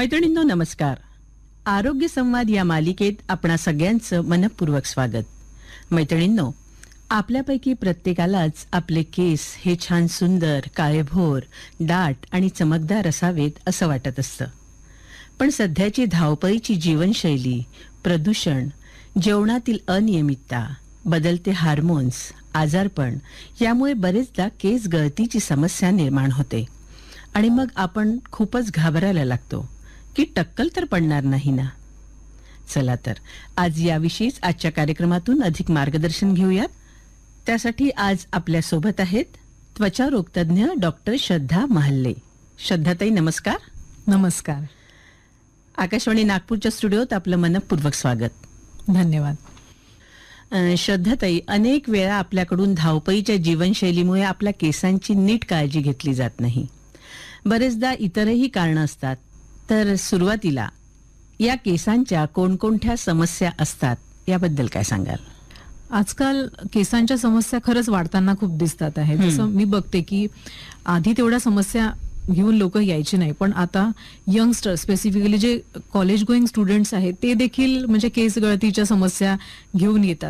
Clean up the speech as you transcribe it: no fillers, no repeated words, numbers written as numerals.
मैत्रिणींनो नमस्कार. आरोग्य संवाद या मालिकेत आपणा सगळ्यांचं मनपूर्वक स्वागत. मैत्रिणींनो, आपल्यापैकी प्रत्येकालाच आपले केस हे छान सुंदर, काळेभोर, दाट आणि चमकदार असावेत असं वाटत असतं. पण सध्याची धावपळीची जीवनशैली, प्रदूषण, जेवणातील अनियमितता, बदलते हार्मोन्स, आजारपण यामुळे बरेचदा केस गळतीची समस्या निर्माण होते आणि मग आपण खूपच घाबरायला लागतो की टक्कल तर पडणार नाही ना. चला तर आज याविषयीच आजच्या कार्यक्रमातून अधिक मार्गदर्शन घेऊयात. त्यासाठी आज आपल्या सोबत आहेत त्वचा रोगतज्ञ डॉक्टर श्रद्धा महल्ले. श्रद्धाताई नमस्कार. नमस्कार. आकाशवाणी नागपूरच्या स्टुडिओत आपलं मनपूर्वक स्वागत. धन्यवाद. श्रद्धाताई, अनेक वेळा आपल्याकडून धावपळीच्या जीवनशैलीमुळे आपल्या केसांची नीट काळजी घेतली जात नाही. बरेचदा इतरही कारणं असतात. तर सुरुवातीला या केसांच्या कोणकोणत्या समस्या असतात याबद्दल काय सांगाल? आजकाल केसांच्या समस्या खरंच वाढताना खूप दिसतात आहेत. जसं मी बघते की आधी तेवढ्या समस्या घेऊन लोक यायची नाही, पण आता यंगस्टर स्पेसिफिकली जे कॉलेज गोईंग स्टुडंट्स आहेत ते देखील म्हणजे केस गळतीच्या समस्या घेऊन येतात.